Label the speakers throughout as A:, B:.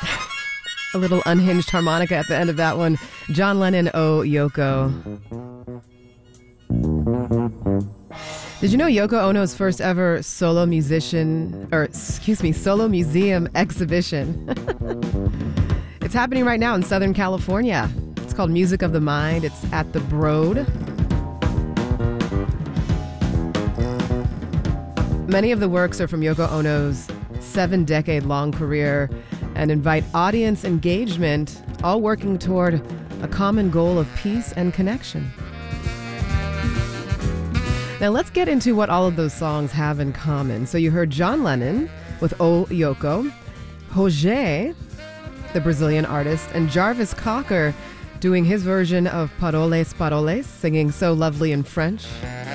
A: A little unhinged harmonica at the end of that one. John Lennon, Oh Yoko. Did you know Yoko Ono's first ever solo museum exhibition? It's happening right now in Southern California. It's called Music of the Mind. It's at the Broad. Many of the works are from Yoko Ono's 7-decade-long career and invite audience engagement, all working toward a common goal of peace and connection. Now let's get into what all of those songs have in common. So you heard John Lennon with Oh Yoko, Roger, the Brazilian artist, and Jarvis Cocker doing his version of Paroles, Paroles, singing So Lovely in French.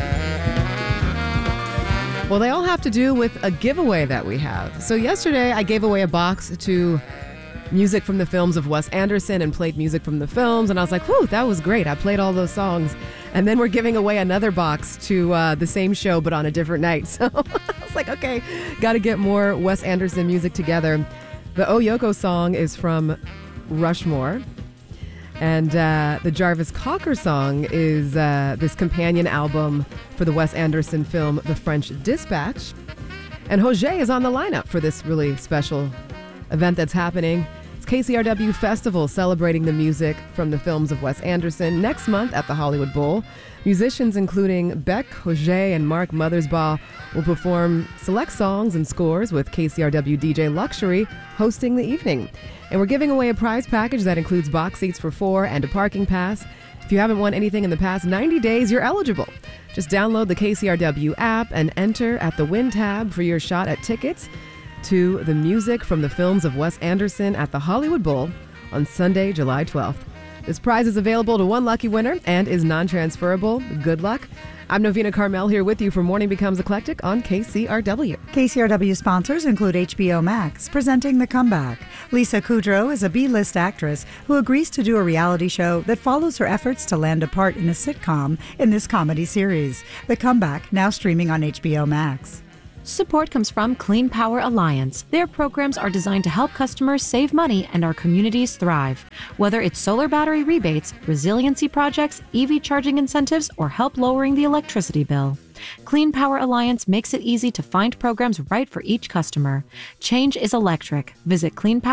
A: Well, they all have to do with a giveaway that we have. So yesterday I gave away a box to music from the films of Wes Anderson and played music from the films. And I was like, whew, that was great. I played all those songs. And then we're giving away another box to the same show, but on a different night. So I was like, okay, got to get more Wes Anderson music together. The Oh Yoko song is from Rushmore. And the Jarvis Cocker song is this companion album for the Wes Anderson film The French Dispatch. And Roger is on the lineup for this really special event that's happening. It's KCRW Festival celebrating the music from the films of Wes Anderson next month at the Hollywood Bowl. Musicians including Beck, Roger, and Mark Mothersbaugh will perform select songs and scores with KCRW DJ Luxury hosting the evening. And we're giving away a prize package that includes box seats for 4 and a parking pass. If you haven't won anything in the past 90 days, you're eligible. Just download the KCRW app and enter at the Win tab for your shot at tickets to the music from the films of Wes Anderson at the Hollywood Bowl on Sunday, July 12th. This prize is available to one lucky winner and is non-transferable. Good luck. I'm Novena Carmel here with you for Morning Becomes Eclectic on KCRW.
B: KCRW sponsors include HBO Max, presenting The Comeback. Lisa Kudrow is a B-list actress who agrees to do a reality show that follows her efforts to land a part in a sitcom in this comedy series. The Comeback, now streaming on HBO Max.
C: Support comes from Clean Power Alliance. Their programs are designed to help customers save money and our communities thrive. Whether it's solar battery rebates, resiliency projects, EV charging incentives, or help lowering the electricity bill. Clean Power Alliance makes it easy to find programs right for each customer. Change is electric. Visit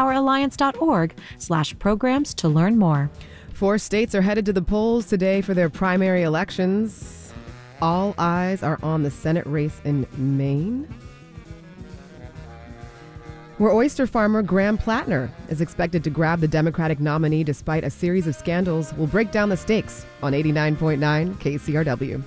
C: cleanpoweralliance.org/programs to learn more.
A: 4 states are headed to the polls today for their primary elections. All eyes are on the Senate race in Maine, where oyster farmer Graham Plattner is expected to grab the Democratic nominee despite a series of scandals. We'll break down the stakes on 89.9 KCRW.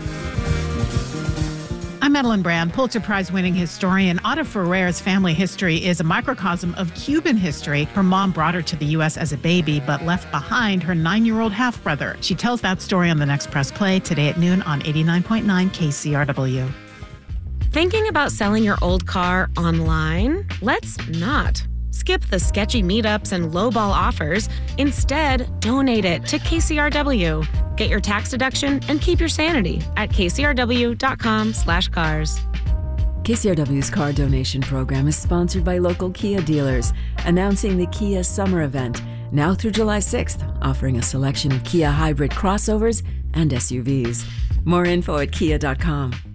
D: I'm Madeline Brand, Pulitzer Prize-winning historian. Ada Ferrer's family history is a microcosm of Cuban history. Her mom brought her to the U.S. as a baby, but left behind her 9-year-old half-brother. She tells that story on the next Press Play today at noon on 89.9 KCRW.
E: Thinking about selling your old car online? Let's not. Skip the sketchy meetups and lowball offers. Instead, donate it to KCRW. Get your tax deduction and keep your sanity at kcrw.com/cars.
F: KCRW's car donation program is sponsored by local Kia dealers, announcing the Kia Summer Event, now through July 6th, offering a selection of Kia hybrid crossovers and SUVs. More info at kia.com.